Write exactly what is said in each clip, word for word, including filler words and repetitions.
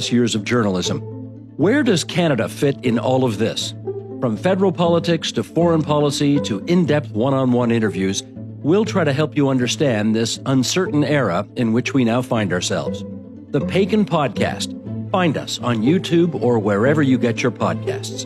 plus years of journalism. Where does Canada fit in all of this? From federal politics to foreign policy to in-depth one-on-one interviews, we'll try to help you understand this uncertain era in which we now find ourselves. The Paikin Podcast. Find us on YouTube or wherever you get your podcasts.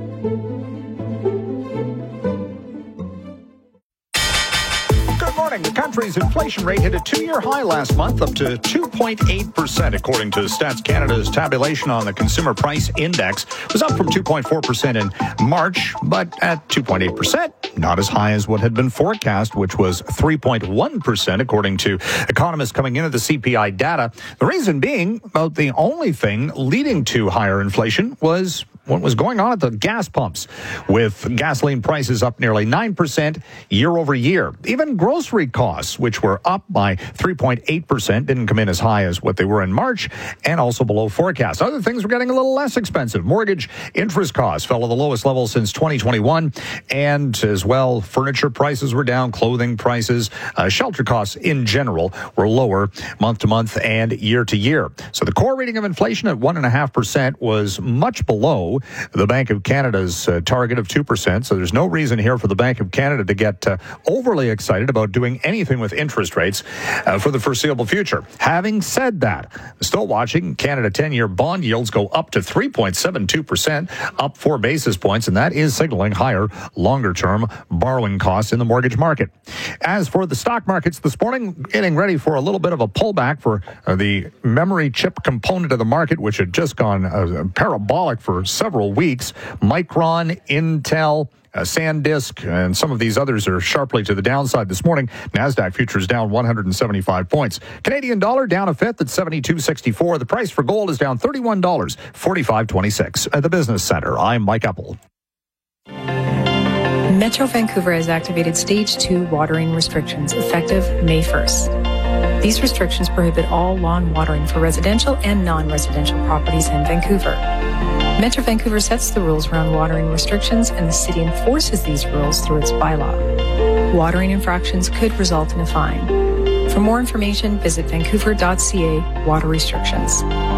The country's inflation rate hit a two-year high last month, up to two point eight percent, according to Stats Canada's tabulation on the Consumer Price Index. It was up from two point four percent in March, but at two point eight percent, not as high as what had been forecast, which was three point one percent, according to economists coming into the C P I data. The reason being, about the only thing leading to higher inflation was what was going on at the gas pumps, with gasoline prices up nearly nine percent year over year. Even grocery costs, which were up by three point eight percent, didn't come in as high as what they were in March, and also below forecast. Other things were getting a little less expensive. Mortgage interest costs fell to the lowest level since twenty twenty-one, and as well, furniture prices were down, clothing prices, uh, shelter costs in general were lower month to month and year to year. So the core reading of inflation at one point five percent was much below the Bank of Canada's uh, target of two percent. So there's no reason here for the Bank of Canada to get uh, overly excited about doing anything with interest rates uh, for the foreseeable future. Having said that, still watching Canada ten-year bond yields go up to three point seven two percent, up four basis points, and that is signaling higher, longer-term borrowing costs in the mortgage market. As for the stock markets this morning, getting ready for a little bit of a pullback for uh, the memory chip component of the market, which had just gone uh, parabolic for several weeks. Micron, Intel, Uh, SanDisk, and some of these others are sharply to the downside this morning. NASDAQ futures down one hundred seventy-five points. Canadian dollar down a fifth at seventy-two sixty-four. The price for gold is down thirty-one dollars, forty-five twenty-six. At the Business Center, I'm Mike Apple. Metro Vancouver has activated Stage two watering restrictions effective May first. These restrictions prohibit all lawn watering for residential and non-residential properties in Vancouver. Metro Vancouver sets the rules around watering restrictions, and the city enforces these rules through its bylaw. Watering infractions could result in a fine. For more information, visit vancouver dot c a water restrictions.